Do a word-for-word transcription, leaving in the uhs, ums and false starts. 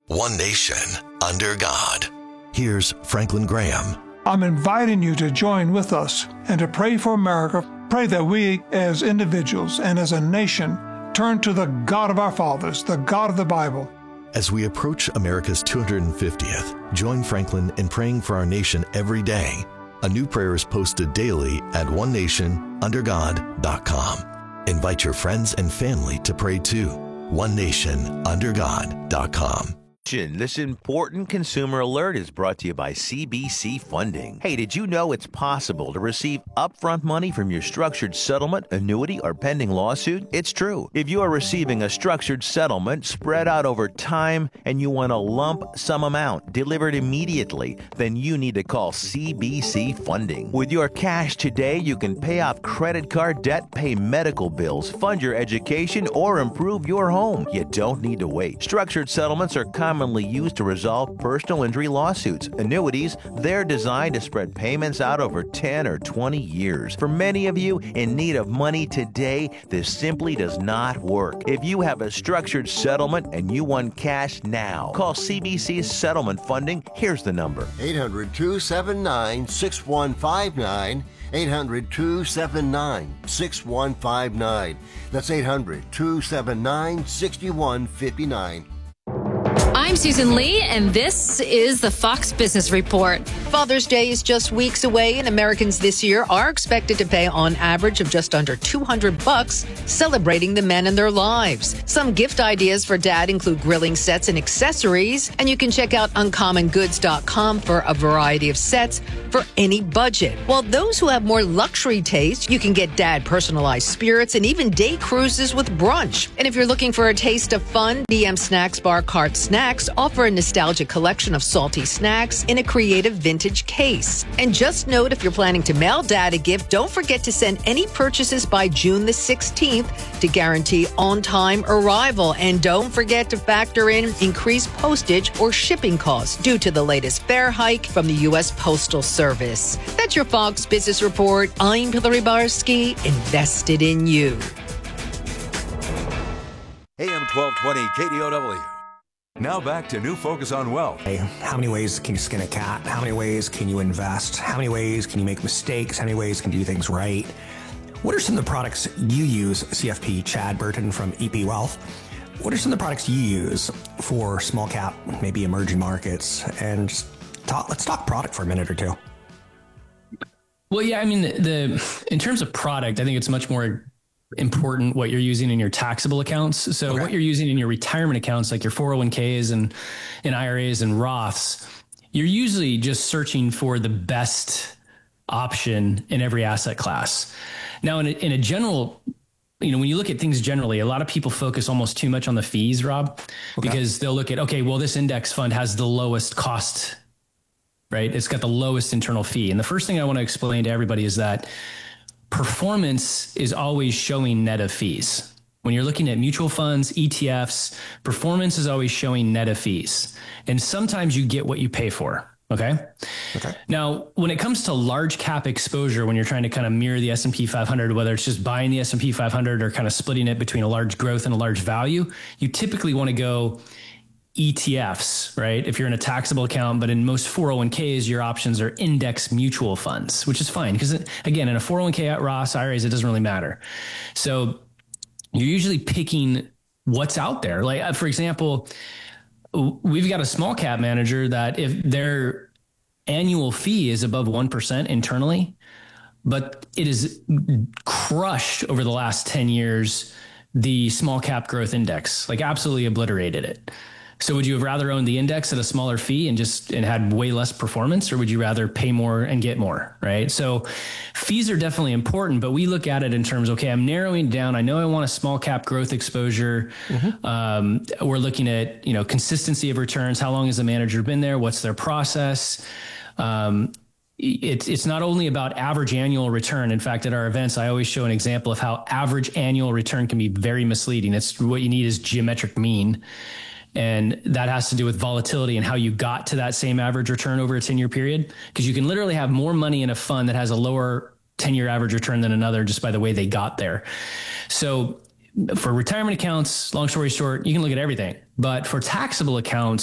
One nation, under God. Here's Franklin Graham. I'm inviting you to join with us and to pray for America. Pray that we as individuals and as a nation turn to the God of our fathers, the God of the Bible. As we approach America's two hundred fiftieth, join Franklin in praying for our nation every day. A new prayer is posted daily at one nation under god dot com. Invite your friends and family to pray too. one nation under god dot com. This important consumer alert is brought to you by C B C Funding. Hey, did you know it's possible to receive upfront money from your structured settlement, annuity, or pending lawsuit? It's true. If you are receiving a structured settlement spread out over time and you want a lump sum amount delivered immediately, then you need to call C B C Funding. With your cash today, you can pay off credit card debt, pay medical bills, fund your education, or improve your home. You don't need to wait. Structured settlements are common commonly used to resolve personal injury lawsuits. Annuities, they're designed to spread payments out over ten or twenty years. For many of you in need of money today, this simply does not work. If you have a structured settlement and you want cash now, call C B C Settlement Funding. Here's the number. eight hundred, two seven nine, six one five nine. eight hundred, two seven nine, six one five nine. That's eight hundred, two seven nine, six one five nine. I'm Susan Lee, and this is the Fox Business Report. Father's Day is just weeks away, and Americans this year are expected to pay on average of just under two hundred bucks celebrating the men in their lives. Some gift ideas for dad include grilling sets and accessories, and you can check out uncommon goods dot com for a variety of sets for any budget. While those who have more luxury taste, you can get dad personalized spirits and even day cruises with brunch. And if you're looking for a taste of fun, B M Snacks Bar Cart Snacks offer a nostalgic collection of salty snacks in a creative vintage case. And just note, if you're planning to mail dad a gift, don't forget to send any purchases by June the sixteenth to guarantee on-time arrival. And don't forget to factor in increased postage or shipping costs due to the latest fare hike from the U S Postal Service. That's your Fox Business Report. I'm Hillary Barsky, invested in you. A M twelve twenty K D O W. Now back to New Focus on Wealth. Hey, how many ways can you skin a cat? How many ways can you invest? How many ways can you make mistakes? How many ways can you do things right? What are some of the products you use, C F P Chad Burton from E P Wealth? What are some of the products you use for small cap, maybe emerging markets? And just talk, let's talk product for a minute or two. Well, yeah, I mean, the, the in terms of product, I think it's much more important what you're using in your taxable accounts. So okay. What you're using in your retirement accounts, like your four oh one k's and, and I R As and Roths, you're usually just searching for the best option in every asset class. Now, in a, in a general, you know, when you look at things generally, a lot of people focus almost too much on the fees, Rob, okay. because they'll look at, okay, well, this index fund has the lowest cost, right? It's got the lowest internal fee. And the first thing I want to explain to everybody is that performance is always showing net of fees. When you're looking at mutual funds, E T Fs, performance is always showing net of fees. And sometimes you get what you pay for. Okay. Okay. Now, when it comes to large cap exposure, when you're trying to kind of mirror the S and P five hundred, whether it's just buying the S and P five hundred or kind of splitting it between a large growth and a large value, you typically want to go E T Fs, right? If you're in a taxable account, but in most four oh one k's, your options are index mutual funds, which is fine. Because again, in a four oh one k at Roth, I R As, it doesn't really matter. So you're usually picking what's out there. Like, for example, we've got a small cap manager that if their annual fee is above one percent internally, but it is crushed over the last ten years, the small cap growth index, like absolutely obliterated it. So would you have rather owned the index at a smaller fee and just and had way less performance, or would you rather pay more and get more, right? So fees are definitely important, but we look at it in terms, okay, I'm narrowing down. I know I want a small cap growth exposure. Mm-hmm. Um, we're looking at, you know, consistency of returns. How long has the manager been there? What's their process? Um, It's it's not only about average annual return. In fact, at our events, I always show an example of how average annual return can be very misleading. It's what you need is geometric mean. And that has to do with volatility and how you got to that same average return over a ten-year period. Because you can literally have more money in a fund that has a lower ten-year average return than another just by the way they got there. So for retirement accounts, long story short, you can look at everything. But for taxable accounts,